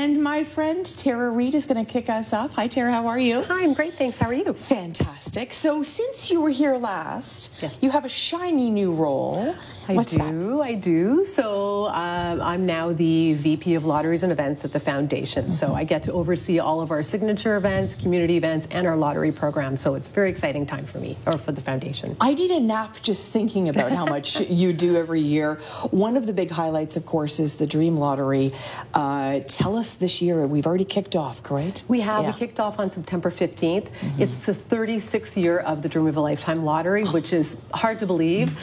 And my friend Tara Reid is going to kick us off. Hi, Tara. How are you? Hi, I'm great. Thanks. How are you? Fantastic. So since you were here last, yes, you have a shiny new role. I do. So I'm now the VP of Lotteries and Events at the Foundation. Mm-hmm. So I get to oversee all of our signature events, community events, and our lottery program. So it's a very exciting time for me, or for the Foundation. I need a nap just thinking about how much you do every year. One of the big highlights, of course, is the Dream Lottery. Tell us this year, we've already kicked off, correct? We have. We kicked off on September 15th. Mm-hmm. It's the 36th year of the Dream of a Lifetime Lottery, which is hard to believe.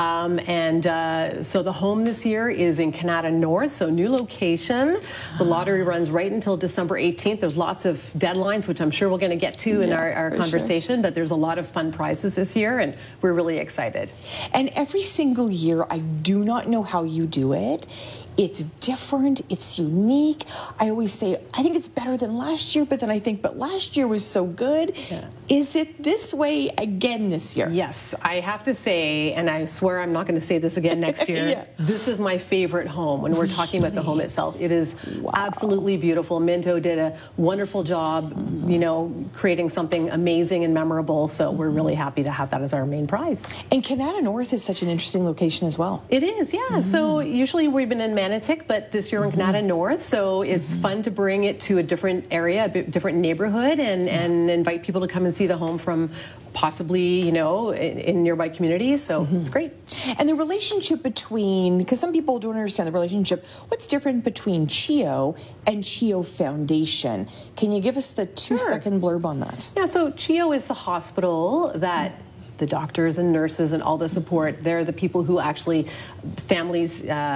So the home this year is in Canada North, so new location. The lottery runs right until December 18th. There's lots of deadlines, which I'm sure we're going to get to in our conversation, but there's a lot of fun prizes this year, and we're really excited. And every single year, I do not know how you do it. It's different, it's unique. I always say, I think it's better than last year, but then I think, but last year was so good. Yeah. Is it this way again this year? Yes, I have to say, and I swear I'm not going to say this again next year, This is my favorite home when we're talking about the home itself. It is absolutely beautiful. Minto did a wonderful job, you know, creating something amazing and memorable, so we're really happy to have that as our main prize. And Canada North is such an interesting location as well. It is, yeah. So usually we've been in Manotick, but this year in Canada North, so it's fun to bring it to a different area, a different neighborhood, and invite people to come and see the home from possibly, you know, in nearby communities, so it's great. And the relationship between, because some people don't understand the relationship, what's different between CHEO and CHEO Foundation? Can you give us the 2-second blurb on that? Yeah, so CHEO is the hospital that the doctors and nurses and all the support, they're the people who actually, families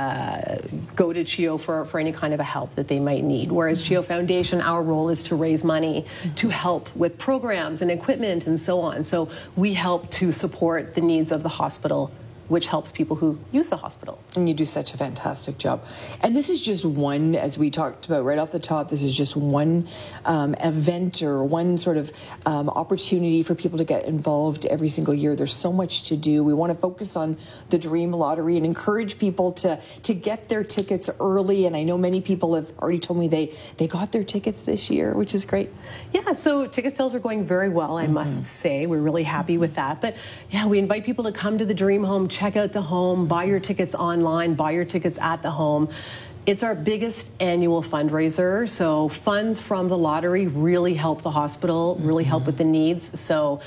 go to CHEO for any kind of a help that they might need. Whereas CHEO Foundation, our role is to raise money to help with programs and equipment and so on. So we help to support the needs of the hospital, which helps people who use the hospital. And you do such a fantastic job. And this is just one, as we talked about right off the top, this is just one event or one sort of opportunity for people to get involved every single year. There's so much to do. We want to focus on the Dream Lottery and encourage people to get their tickets early. And I know many people have already told me they got their tickets this year, which is great. Yeah, so ticket sales are going very well, I must say. We're really happy with that. But yeah, we invite people to come to the Dream Home, check out the home, buy your tickets online, buy your tickets at the home. It's our biggest annual fundraiser, so funds from the lottery really help the hospital, really help with the needs. So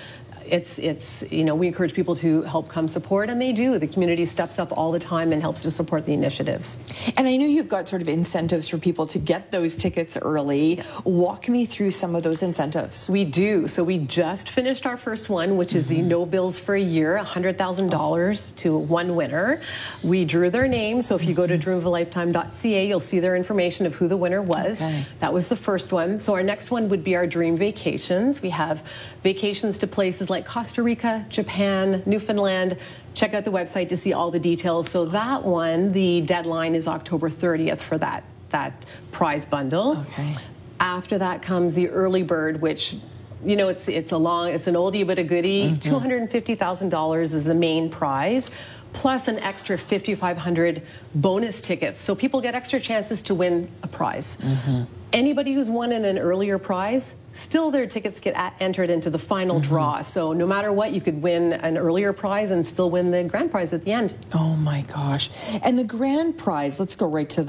it's you know, we encourage people to help come support, and they do. The community steps up all the time and helps to support the initiatives. And I know you've got sort of incentives for people to get those tickets early. Yeah. Walk me through some of those incentives. We do. So we just finished our first one, which is the no bills for a year, $100,000 to one winner. We drew their name, so if you go to dreamofalifetime.ca, you'll see their information of who the winner was. Okay. That was the first one. So our next one would be our Dream Vacations. We have vacations to places like Costa Rica, Japan, Newfoundland. Check out the website to see all the details. So that one, the deadline is October 30th for that prize bundle. Okay. After that comes the early bird, which, you know, it's an oldie but a goodie. $250,000 is the main prize, plus an extra 5,500 bonus tickets. So people get extra chances to win a prize. Anybody who's won in an earlier prize, still their tickets get entered into the final draw. So no matter what, you could win an earlier prize and still win the grand prize at the end. Oh my gosh. And the grand prize, let's go right to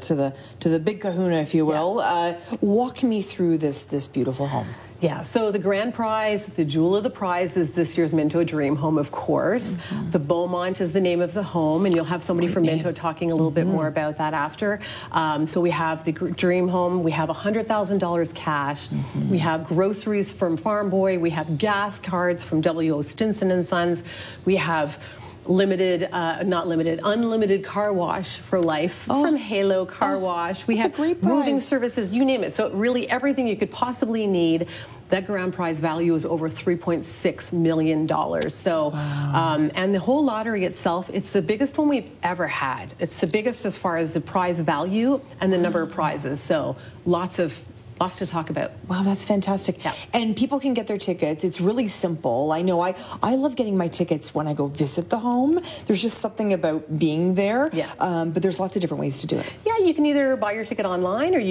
the big kahuna, if you will. Yeah. Walk me through this beautiful home. Yeah, so the grand prize, the jewel of the prize, is this year's Minto Dream Home, of course. The Beaumont is the name of the home, and you'll have somebody from Minto talking a little bit more about that after. So we have the Dream Home, we have $100,000 cash, we have groceries from Farm Boy, we have gas cards from W.O. Stinson and Sons, we have unlimited car wash for life from Halo Car Wash. We have moving services, you name it. So really everything you could possibly need. That grand prize value is over $3.6 million. So, and the whole lottery itself, it's the biggest one we've ever had. It's the biggest as far as the prize value and the number of prizes. So lots to talk about. Wow, that's fantastic. Yeah. And people can get their tickets. It's really simple. I know I love getting my tickets when I go visit the home. There's just something about being there. Yeah. But there's lots of different ways to do it. Yeah, you can either buy your ticket online or you